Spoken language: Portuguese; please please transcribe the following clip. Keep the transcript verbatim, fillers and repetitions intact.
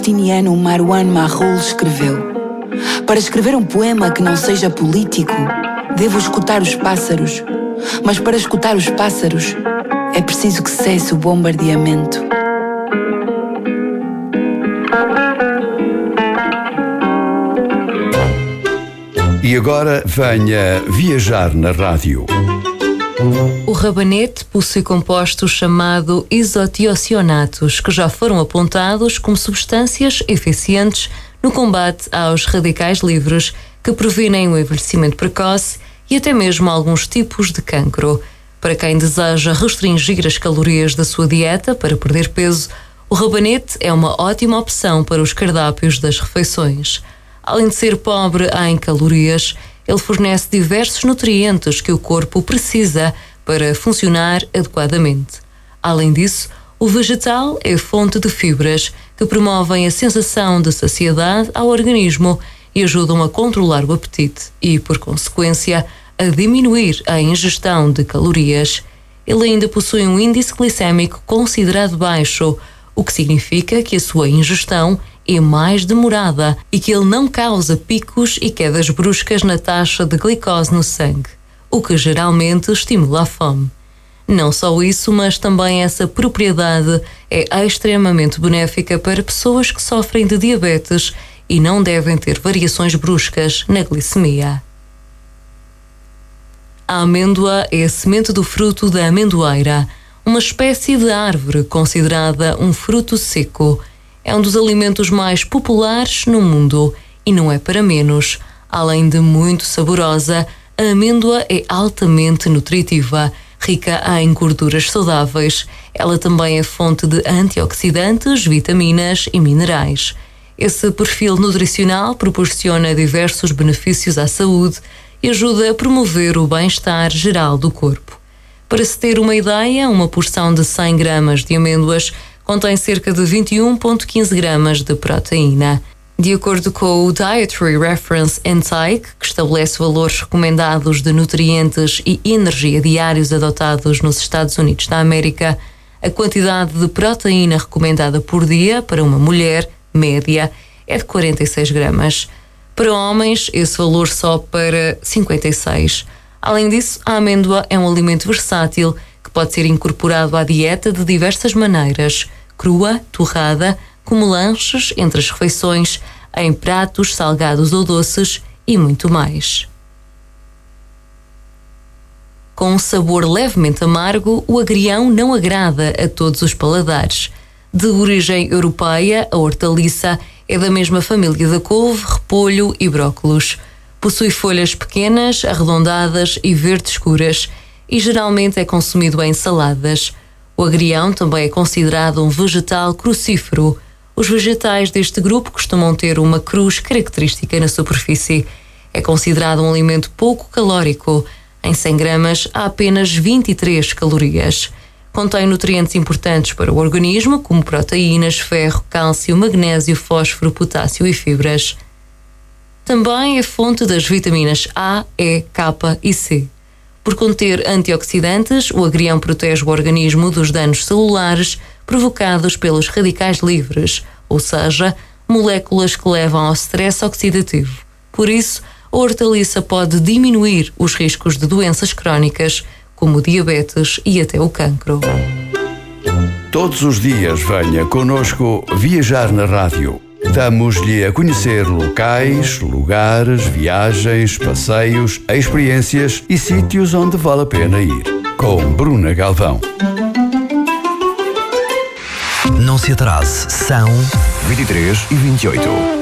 palestiniano Marwan Mahoul escreveu: para escrever um poema que não seja político, devo escutar os pássaros. Mas para escutar os pássaros, é preciso que cesse o bombardeamento. E agora venha viajar na rádio. O rabanete possui compostos chamados isotionatos, que já foram apontados como substâncias eficientes no combate aos radicais livres que previnem o envelhecimento precoce e até mesmo alguns tipos de cancro. Para quem deseja restringir as calorias da sua dieta para perder peso, o rabanete é uma ótima opção para os cardápios das refeições. Além de ser pobre em calorias, ele fornece diversos nutrientes que o corpo precisa para funcionar adequadamente. Além disso, o vegetal é fonte de fibras que promovem a sensação de saciedade ao organismo e ajudam a controlar o apetite e, por consequência, a diminuir a ingestão de calorias. Ele ainda possui um índice glicémico considerado baixo, o que significa que a sua ingestão é mais demorada e que ele não causa picos e quedas bruscas na taxa de glicose no sangue, o que geralmente estimula a fome. Não só isso, mas também essa propriedade é extremamente benéfica para pessoas que sofrem de diabetes e não devem ter variações bruscas na glicemia. A amêndoa é a semente do fruto da amendoeira, uma espécie de árvore considerada um fruto seco. É um dos alimentos mais populares no mundo e não é para menos. Além de muito saborosa, a amêndoa é altamente nutritiva, rica em gorduras saudáveis. Ela também é fonte de antioxidantes, vitaminas e minerais. Esse perfil nutricional proporciona diversos benefícios à saúde e ajuda a promover o bem-estar geral do corpo. Para se ter uma ideia, uma porção de cem gramas de amêndoas contém cerca de vinte e um vírgula quinze gramas de proteína. De acordo com o Dietary Reference Intake, que estabelece valores recomendados de nutrientes e energia diários adotados nos Estados Unidos da América, a quantidade de proteína recomendada por dia para uma mulher, média, é de quarenta e seis gramas. Para homens, esse valor sobe para cinquenta e seis. Além disso, a amêndoa é um alimento versátil que pode ser incorporado à dieta de diversas maneiras: crua, torrada, como lanches entre as refeições, em pratos salgados ou doces e muito mais. Com um sabor levemente amargo, o agrião não agrada a todos os paladares. De origem europeia, a hortaliça é da mesma família da couve, repolho e brócolos. Possui folhas pequenas, arredondadas e verde escuras e geralmente é consumido em saladas. O agrião também é considerado um vegetal crucífero. Os vegetais deste grupo costumam ter uma cruz característica na superfície. É considerado um alimento pouco calórico. Em cem gramas há apenas vinte e três calorias. Contém nutrientes importantes para o organismo, como proteínas, ferro, cálcio, magnésio, fósforo, potássio e fibras. Também é fonte das vitaminas A, E, K e C. Por conter antioxidantes, o agrião protege o organismo dos danos celulares provocados pelos radicais livres, ou seja, moléculas que levam ao stress oxidativo. Por isso, a hortaliça pode diminuir os riscos de doenças crónicas, como o diabetes e até o cancro. Todos os dias venha connosco viajar na rádio. Damos-lhe a conhecer locais, lugares, viagens, passeios, experiências e sítios onde vale a pena ir. Com Bruna Galvão. Não se atrase, são vinte e três e vinte e oito.